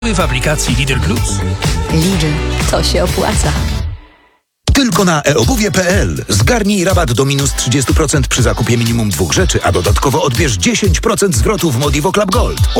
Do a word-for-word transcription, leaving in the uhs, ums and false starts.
w aplikacji Lidl Plus. Lidl, to się opłaca. Tylko na e obuwie kropka p l zgarnij rabat do minus trzydzieści procent przy zakupie minimum dwóch rzeczy, a dodatkowo odbierz dziesięć procent zwrotu w Modivo Club Gold.